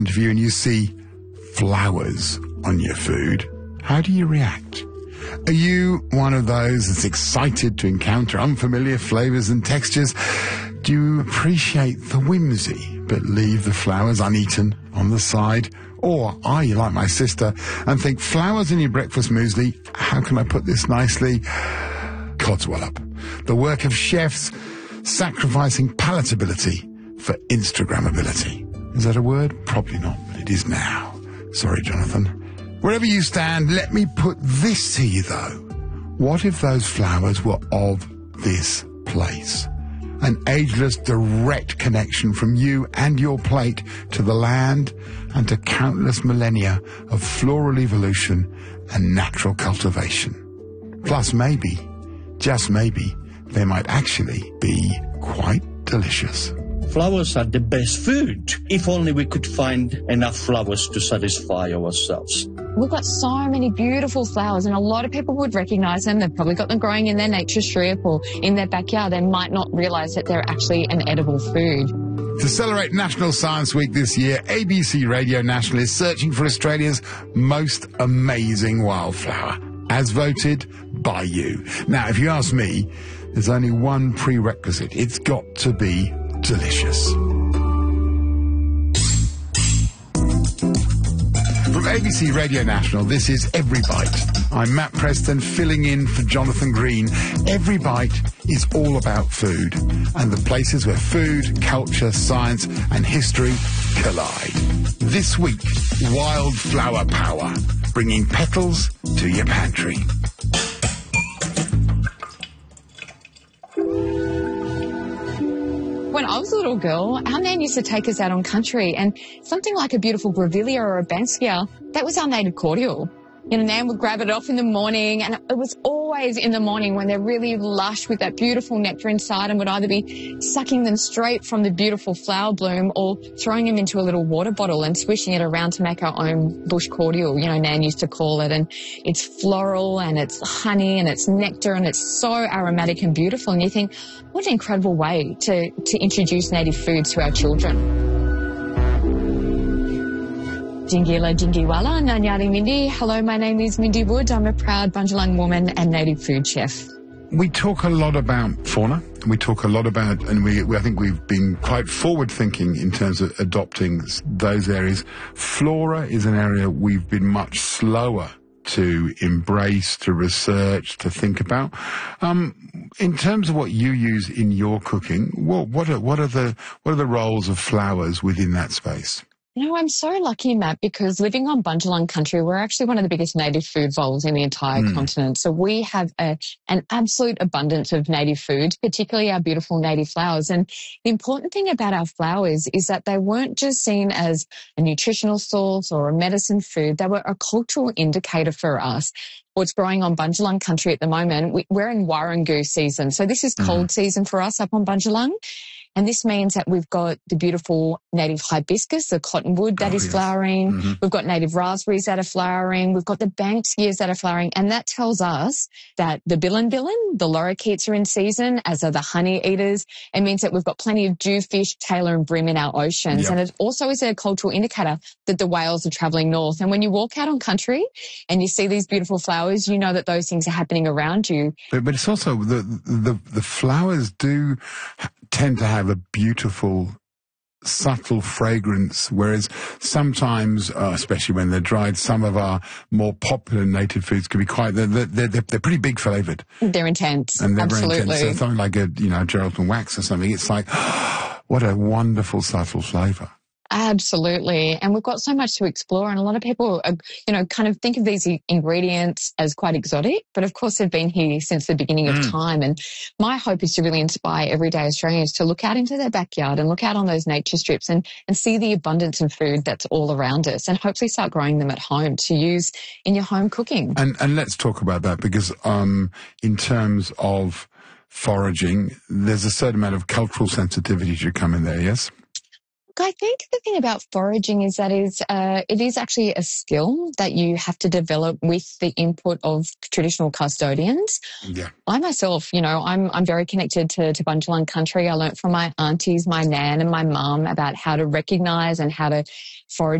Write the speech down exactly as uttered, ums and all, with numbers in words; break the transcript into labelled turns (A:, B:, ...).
A: interview and you see flowers on your food, how do you react? Are you one of those that's excited to encounter unfamiliar flavours and textures? Do you appreciate the whimsy but leave the flowers uneaten on the side? Or are you like my sister and think flowers in your breakfast muesli, how can I put this nicely? Codswallop. The work of chefs sacrificing palatability for Instagrammability. Is that a word? Probably not, but it is now. Sorry, Jonathan. Wherever you stand, let me put this to you, though. What if those flowers were of this place? An ageless, direct connection from you and your plate to the land and to countless millennia of floral evolution and natural cultivation. Plus, maybe, just maybe, they might actually be quite delicious.
B: Flowers are the best food, if only we could find enough flowers to satisfy ourselves.
C: We've got so many beautiful flowers, and a lot of people would recognise them. They've probably got them growing in their nature strip or in their backyard. They might not realise that they're actually an edible food.
A: To celebrate National Science Week this year, A B C Radio National is searching for Australia's most amazing wildflower, as voted by you. Now, if you ask me, there's only one prerequisite. It's got to be delicious. From A B C Radio National, this is Every Bite. I'm Matt Preston, filling in for Jonathan Green. Every Bite is all about food and the places where food, culture, science and history collide. This week, wildflower power, bringing petals to your pantry.
C: When I was a little girl, our nan used to take us out on country, and something like a beautiful grevillea or a banksia, that was our native cordial. You know, Nan would grab it off in the morning, and it was always in the morning when they're really lush with that beautiful nectar inside, and would either be sucking them straight from the beautiful flower bloom or throwing them into a little water bottle and swishing it around to make our own bush cordial, you know, Nan used to call it. And it's floral and it's honey and it's nectar and it's so aromatic and beautiful. And you think, what an incredible way to, to introduce native foods to our children. Jingila Jingiwala, Nanyari Mindy. Hello, my name is Mindy Wood. I'm a proud Bundjalung woman and native food chef.
A: We talk a lot about fauna. We talk a lot about, and we, we I think we've been quite forward-thinking in terms of adopting those areas. Flora is an area we've been much slower to embrace, to research, to think about. Um, in terms of what you use in your cooking, what, what are what are the what are the roles of flowers within that space?
C: You know, I'm so lucky, Matt, because living on Bundjalung country, we're actually one of the biggest native food voles in the entire mm. continent. So we have a, an absolute abundance of native food, particularly our beautiful native flowers. And the important thing about our flowers is that they weren't just seen as a nutritional source or a medicine food. They were a cultural indicator for us. What's growing on Bundjalung country at the moment, we, we're in Warrangoo season. So this is cold mm. season for us up on Bundjalung. And this means that we've got the beautiful native hibiscus, the cottonwood that oh, is yes. flowering. Mm-hmm. We've got native raspberries that are flowering. We've got the banksias that are flowering. And that tells us that the bilinbilin, the lorikeets are in season, as are the honey eaters. It means that we've got plenty of jewfish, tailor and bream in our oceans. Yep. And it also is a cultural indicator that the whales are travelling north. And when you walk out on country and you see these beautiful flowers, you know that those things are happening around you.
A: But, but it's also the, the, the flowers do tend to have a beautiful, subtle fragrance, whereas sometimes, uh, especially when they're dried, some of our more popular native foods can be quite, they're, they're, they're, they're pretty big flavoured.
C: They're intense.
A: And they're
C: Absolutely.
A: very intense. So something like a, you know, Geraldton wax or something, it's like, oh, what a wonderful, subtle flavour.
C: Absolutely. And we've got so much to explore, and a lot of people, are, you know, kind of think of these ingredients as quite exotic, but of course they've been here since the beginning of mm. time. And my hope is to really inspire everyday Australians to look out into their backyard and look out on those nature strips and, and see the abundance of food that's all around us, and hopefully start growing them at home to use in your home cooking.
A: And, and let's talk about that, because um, in terms of foraging, there's a certain amount of cultural sensitivity to come in there, yes?
C: I think the thing about foraging is that is, uh, it is actually a skill that you have to develop with the input of traditional custodians.
A: Yeah.
C: I myself, you know, I'm I'm very connected to, to Bundjalung country. I learnt from my aunties, my nan and my mum about how to recognise and how to forage